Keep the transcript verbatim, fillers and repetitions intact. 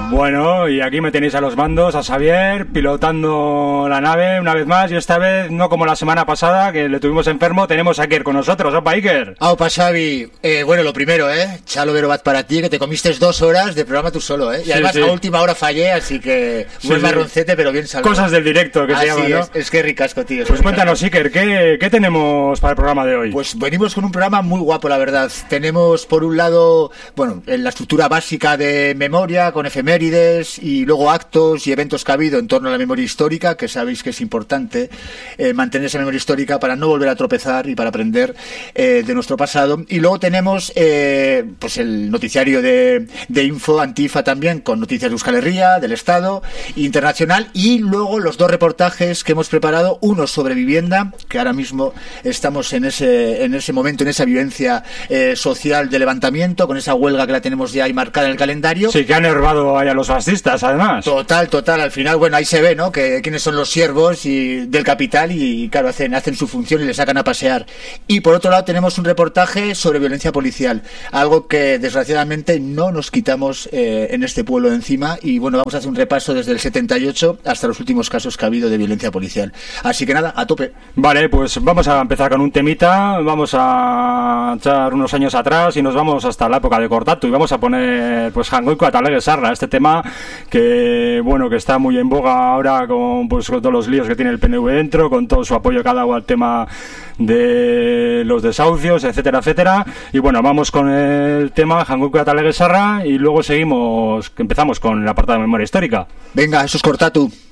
Bueno, y aquí me tenéis a los mandos, a Xavier, pilotando la nave una vez más, y esta vez no como la semana pasada, que le tuvimos enfermo, tenemos a Iker con nosotros. ¡Opa, Iker! ¡Opa, Xavi! Eh, bueno, lo primero, ¿eh? Chalo Verobat para ti, que te comiste dos horas de programa tú solo, ¿eh? Y además sí, sí. a última hora fallé, así que sí, buen marroncete, sí. pero bien salvado. Cosas del directo, que así se llama, ¿no? Es, es que ricasco, tío. Pues cuéntanos, Iker, ¿qué, ¿qué tenemos para el programa de hoy? Pues venimos con un programa muy guapo, la verdad. Tenemos, por un lado, bueno, la estructura básica de memoria, con efemérides, y luego actos y eventos que ha habido en torno a la memoria histórica, que sabéis que es importante eh, mantener esa memoria histórica para no volver a tropezar y para aprender eh, de nuestro pasado. Y luego tenemos eh, pues el noticiario de, de Info Antifa también, con noticias de Euskal Herria, del Estado, internacional, y luego los dos reportajes que hemos preparado, uno sobre vivienda, que ahora mismo estamos en ese, en ese momento, en esa vivencia eh, social de levantamiento, con esa huelga que la tenemos ya ahí marcada en el calendario. Sí, que han enervado ahí a los fascistas, además. Total, total, al final, bueno, ahí se ve, ¿no?, que quiénes son los siervos y del capital, y claro, hacen, hacen su función y le sacan a pasear. Y por otro lado tenemos un reportaje sobre violencia policial, algo que desgraciadamente no nos quitamos eh, en este pueblo de encima, y bueno, vamos a hacer un repaso desde el setenta y ocho hasta los últimos casos que ha habido de violencia policial. Así que nada, a tope. Vale, pues vamos a empezar con un temita, vamos a echar unos años atrás y nos vamos hasta la época de Cortatu, y vamos a poner pues Jangoiko Atalegue Sarra, este tema que bueno, que está muy en boga ahora con pues con todos los líos que tiene el P N V dentro, con todo su apoyo que ha dado al tema de los desahucios, etcétera, etcétera. Y bueno, vamos con el tema Jangoiko Atalegue Sarra y luego seguimos, empezamos con el apartado de memoria histórica. Venga, eso es Cortatu.